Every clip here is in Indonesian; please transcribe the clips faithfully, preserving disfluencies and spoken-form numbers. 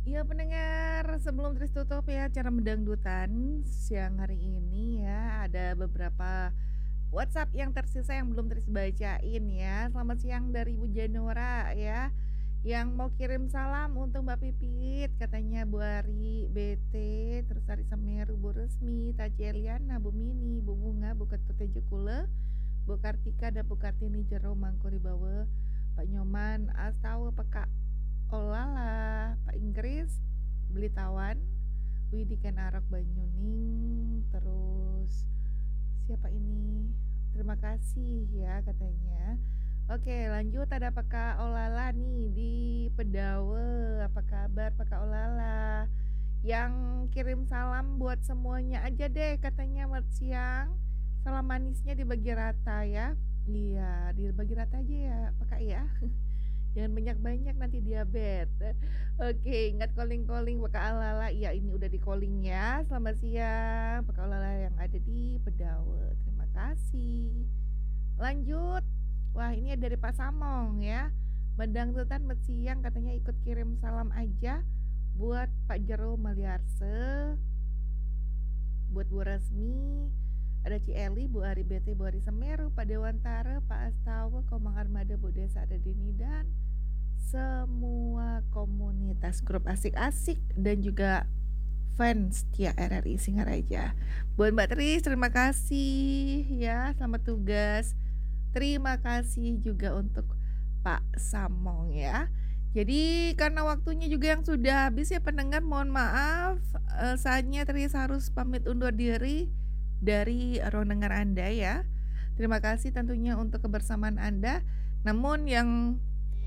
Iya pendengar, sebelum Tris tutup ya acara Medangdutan siang hari ini ya, ada beberapa WhatsApp yang tersisa yang belum Tris bacain ya. Selamat siang dari Ibu Janora ya, yang mau kirim salam untuk Mbak Pipit, katanya Bu Ari, B T, terus Ari Semeru, Bu Resmi, Taci Eliana, Bu Mini, Bu Bunga, Bu Ketut Tejekule, Bu Kartika, dan Bu Kartini Jero Mangkuribawe, Pak Nyoman, Astawa, Peka Olala, Pak Inggris, Belitawan, Widi Kenarok Banyuning, terus siapa ini? Terima kasih ya katanya. Oke, lanjut ada Pak Olala nih di Pedawe. Apa kabar Pak Olala? Yang kirim salam buat semuanya aja deh katanya selamat siang. Salam manisnya dibagi rata ya. Iya, dibagi rata aja ya, Pak ya. Jangan banyak-banyak nanti diabetes. Oke, ingat calling-calling Pak Alala. Iya, ini udah di-calling ya. Selamat siang Pak Alala yang ada di Pedawe. Terima kasih. Lanjut. Wah, ini dari Pak Samong ya. Medangdutan met siang katanya ikut kirim salam aja buat Pak Jero Maliarse, buat Bu Resmi, ada Ci Eli, Bu Ari B T, Bu Ari Semeru, Pak Dewantara, Pak Astawa, Komang Armada, Bu Desa ada Dini, dan semua komunitas grup asik-asik dan juga fans setia R R I Singaraja. Buat Mbak Tris, terima kasih ya, selamat tugas. Terima kasih juga untuk Pak Samong ya. Jadi karena waktunya juga yang sudah habis ya pendengar, mohon maaf, eh, saatnya Tris harus pamit undur diri dari ruang dengar Anda ya. Terima kasih tentunya untuk kebersamaan Anda. Namun yang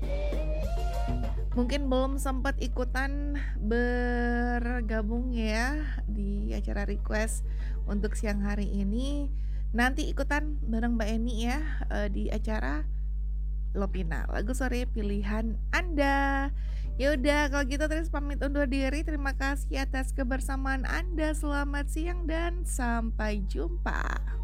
mungkin belum sempat ikutan bergabung ya di acara request untuk siang hari ini, nanti ikutan bareng Mbak Eni ya eh, di acara Lopina, lagu sore pilihan Anda. Ya udah kalau gitu terus pamit undur diri. Terima kasih atas kebersamaan Anda. Selamat siang dan sampai jumpa.